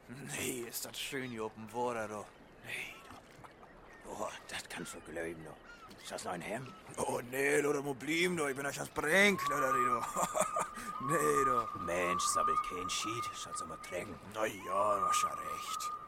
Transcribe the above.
Nee, ist das schön hier oben Water, du. Nee, du. Oh, das kannst du glauben, du. Ist das noch ein Hemd? Oh, nee, du, da muss bleiben, du. Ich bin euch das Brink, du. Nee, du. Mensch, sabbelt kein Schied. Schatz mal trinken. Na ja, du hast ja recht.